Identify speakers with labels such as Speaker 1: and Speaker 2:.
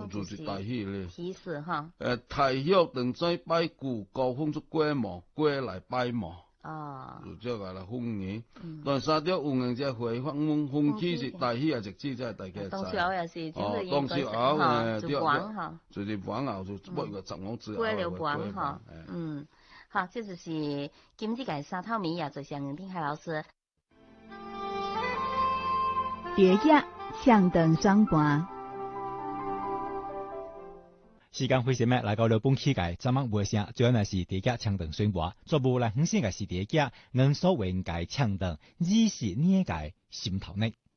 Speaker 1: 就是大喜咧。
Speaker 2: 喜事哈。
Speaker 1: 太陽當在拜古，高峰出過毛，過來拜毛。
Speaker 2: 哦。
Speaker 1: 就即個來風年。但三條有人隻會放風氣是大喜啊，直至即係大家知。
Speaker 2: 當時候也是，
Speaker 1: 當時候
Speaker 2: 就玩哈，
Speaker 1: 就是玩後就每個十五之後
Speaker 2: 過了玩哈。好，這就是今日嘅沙頭米呀，就向丁海老師。
Speaker 3: 蝶仔唱燈雙盤。
Speaker 4: 時間非常咩，來到了本期嘅節目尾聲，最後呢是蝶仔唱燈雙盤，作無來分享嘅是蝶仔，我所謂嘅唱燈，只是呢個心頭呢。